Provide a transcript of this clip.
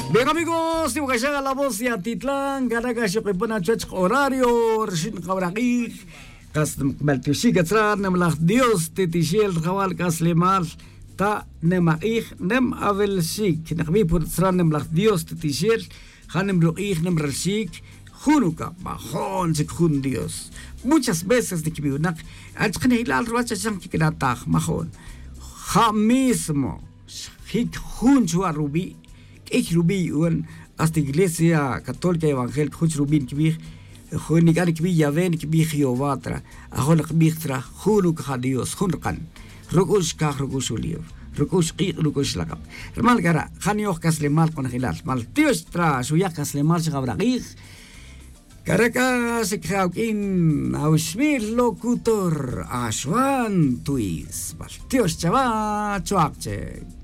Bien amigos, digo que llega la voz de Atitlán, Garaga, Shokipana, Chech, horario, Reshin Kabraki, Kas Maltushikatra, Nemlach Dios, Titishiel, Rawal, Kaslemal, Ta Nemaich, Nem Avelsik, Nakmi Putran, Nemlach Dios, Titishiel, Hanem Ruich, Nem Relsik, Junuka, Mahon, Sikun Dios. Muchas veces de Kibunak, Achkan Hilal Racha Shankinatak, Mahon, Ha mismo, Hik Hunchua Rubi. Ich rubi un hasta iglesia católica evangélica huch rubin kibih huni kan kibih yaven kibih Jehová ahol kibih tra hunu ka Dios hunkan rukush ka rukush ulio rukush qi rukush lakab mal gara khanyo kaslemal kon hilal mal tios tra suya kaslemal shabraqih Caracas in Auschwitz locutor Ashwan Tuis Baltios Chava Chuakche